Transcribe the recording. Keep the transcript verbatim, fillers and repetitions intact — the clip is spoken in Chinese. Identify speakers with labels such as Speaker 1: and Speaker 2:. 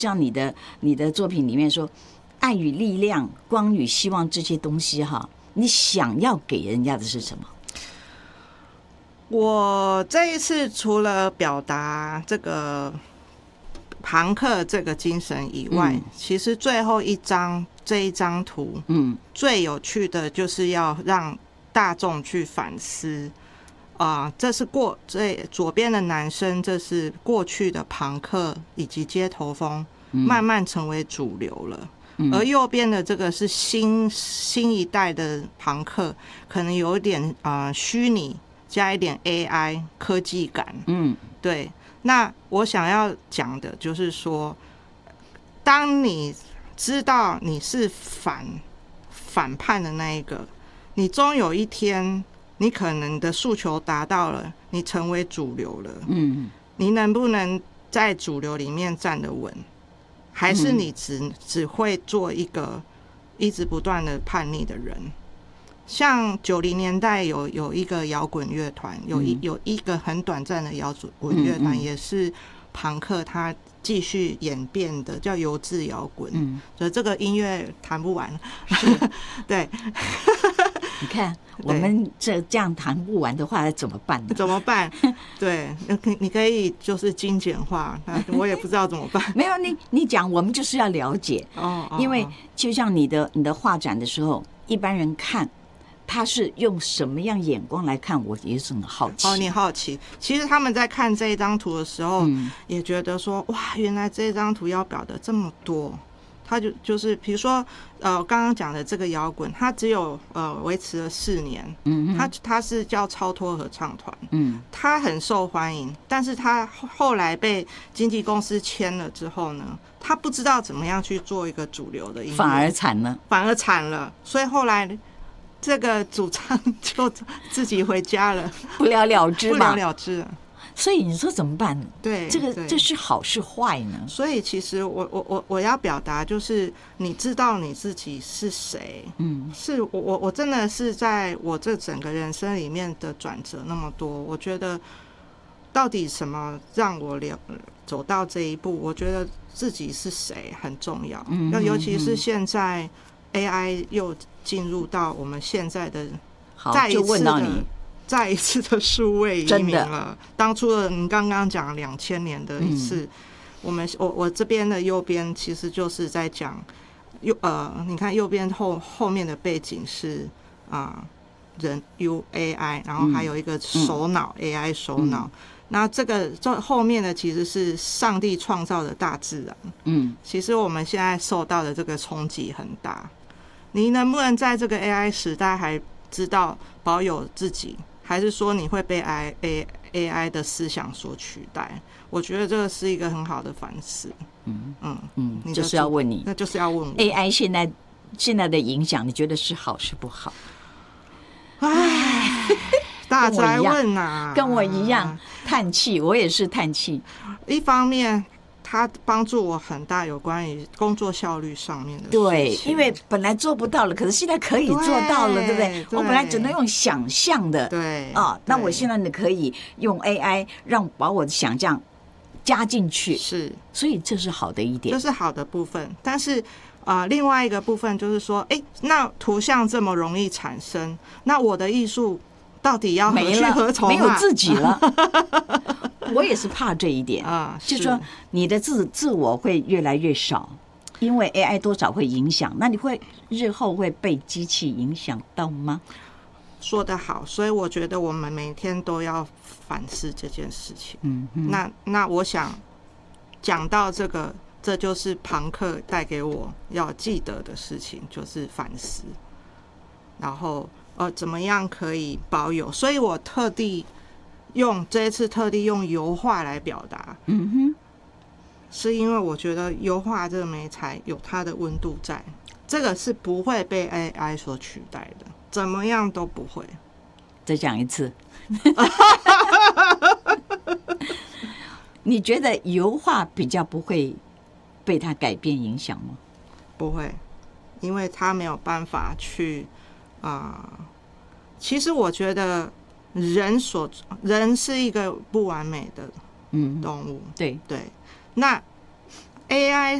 Speaker 1: 像你的你的作品里面说，爱与力量、光与希望这些东西哈，你想要给人家的是什么？
Speaker 2: 我这一次除了表达这个朋克这个精神以外，嗯、其实最后一张这一张图，嗯，最有趣的就是要让大众去反思。啊、呃，这是过这左边的男生，这是过去的朋克以及街头风，慢慢成为主流了。嗯、而右边的这个是新新一代的朋克，可能有一点啊虚拟。加一点 A I 科技感，嗯，对。那我想要讲的就是说，当你知道你是反反叛的那一个，你终有一天，你可能的诉求达到了，你成为主流了，嗯，你能不能在主流里面站得稳，还是你只只会做一个一直不断的叛逆的人？像九零年代有有一个摇滚乐团，有一有一个很短暂的摇滚乐团，也是朋克，它继续演变的，叫油质摇滚。嗯，所以这个音乐谈不完。对，
Speaker 1: 你看我们这这样谈不完的话，怎么办呢？
Speaker 2: 怎么办？对，你可以就是精简化，我也不知道怎么办。
Speaker 1: 没有你你讲，我们就是要了解哦，因为就像你的你的画展的时候，一般人看。他是用什么样眼光来看？我也是很好奇。
Speaker 2: 哦，你好奇。其实他们在看这一张图的时候，嗯、也觉得说，哇，原来这张图要表的这么多。他就就是比如说，呃，刚刚讲的这个摇滚，它只有呃维持了四年。嗯，它它是叫超脱合唱团。嗯，它很受欢迎，但是它后来被经纪公司签了之后呢，他不知道怎么样去做一个主流的音乐，
Speaker 1: 反而惨了，
Speaker 2: 反而惨了。所以后来。这个主唱就自己回家了，
Speaker 1: 不了了之嘛，
Speaker 2: 不了了之了。
Speaker 1: 所以你说怎么办呢？
Speaker 2: 对，
Speaker 1: 这个这是好是坏呢？
Speaker 2: 所以其实我我我我要表达就是，你知道你自己是谁？嗯，是我我我真的是在我这整个人生里面的转折那么多，我觉得到底什么让我了走到这一步？我觉得自己是谁很重要。嗯，尤其是现在 A I 又进入到我们现在的再一次的再一次的数位移民了。当初的你刚刚讲两千年的一次，嗯、我们我我这边的右边其实就是在讲右呃，你看右边后后面的背景是啊、呃、人 U A I， 然后还有一个手脑、嗯、A I 手脑。嗯那这个这后面的其实是上帝创造的大自然。嗯，其实我们现在受到的这个冲击很大。你能不能在这个 A I 时代还知道保有自己，还是说你会被 A I 的思想所取代？我觉得这个是一个很好的反思。嗯嗯
Speaker 1: 嗯，就是要问你，
Speaker 2: 那就是要问我
Speaker 1: A I 现在现在的影响，你觉得是好是不好？
Speaker 2: 唉。大灾问啊，
Speaker 1: 跟我一样叹气，我也是叹气。
Speaker 2: 一方面，它帮助我很大，有关于工作效率上面的事情。
Speaker 1: 对，因为本来做不到了，可是现在可以做到了， 对, 对不对？我本来只能用想象的，
Speaker 2: 对
Speaker 1: 啊，那我现在呢可以用 A I 让把我的想象加进去，
Speaker 2: 是，
Speaker 1: 所以这是好的一点，
Speaker 2: 这是好的部分。但是啊、呃，另外一个部分就是说，哎，那图像这么容易产生，那我的艺术。到底要何去何从、啊？
Speaker 1: 没有自己了。我也是怕这一点
Speaker 2: 啊，
Speaker 1: 就是说你的自自我会越来越少，因为 A I 多少会影响。那你会日后会被机器影响到吗？
Speaker 2: 说得好，所以我觉得我们每天都要反思这件事情。嗯，那那我想讲到这个，这就是朋克带给我要记得的事情，就是反思，然后。呃，怎么样可以保有？所以我特地用这一次特地用油画来表达，嗯哼，是因为我觉得油画这个媒材有它的温度在，这个是不会被 A I 所取代的，怎么样都不会。
Speaker 1: 再讲一次，你觉得油画比较不会被它改变影响吗？
Speaker 2: 不会，因为它没有办法去。啊、呃，其实我觉得人所人是一个不完美的动物，
Speaker 1: 嗯、对
Speaker 2: 对。那 A I